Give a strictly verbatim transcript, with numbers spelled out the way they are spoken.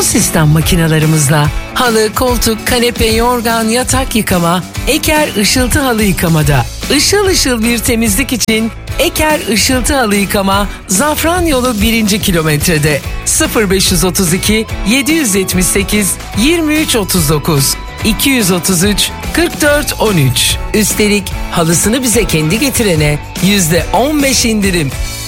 Son sistem makinalarımızla halı, koltuk, kanepe, yorgan, yatak yıkama, Eker Işıltı Halı Yıkamada. Işıl ışıl bir temizlik için Eker Işıltı Halı Yıkama, Zafran Yolu birinci kilometrede. sıfır beş otuz iki yedi yetmiş sekiz yirmi üç otuz dokuz iki otuz üç kırk dört on üç. Üstelik halısını bize kendi getirene yüzde on beş indirim.